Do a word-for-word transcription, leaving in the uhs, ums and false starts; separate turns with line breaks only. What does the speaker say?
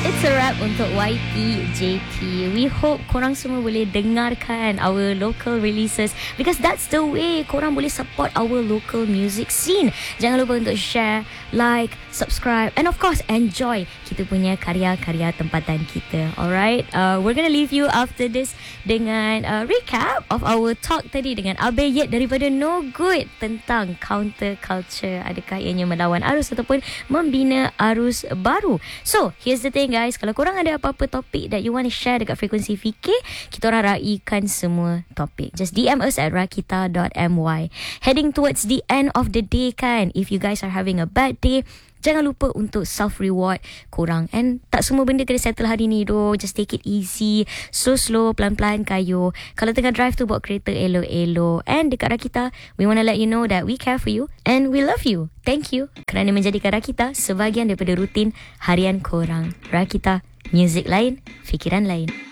It's a wrap untuk Y P J T. We hope korang semua boleh dengarkan our local releases, because that's the way korang boleh support our local music scene. Jangan lupa untuk share, like, subscribe, and of course enjoy kita punya karya-karya tempatan kita. Alright, uh, we're gonna leave you after this dengan uh, recap of our talk tadi dengan Abe Yet daripada No Good tentang counter culture. Adakah ianya melawan arus ataupun membina arus baru? So here's the thing guys, kalau korang ada apa-apa topik that you want to share dekat Frekuensi F K, kita orang raikan semua topik. Just D M us at rakita dot m y. Heading towards the end of the day kan, if you guys are having a bad day, jangan lupa untuk self-reward korang. And tak semua benda kena settle hari ni doh. Just take it easy, slow-slow, pelan-pelan kayo. Kalau tengah drive tu, bawa kereta elok-elok. And dekat Rakita, we want to let you know that we care for you and we love you. Thank you kerana menjadikan Rakita sebahagian daripada rutin harian korang. Rakita, music lain, fikiran lain.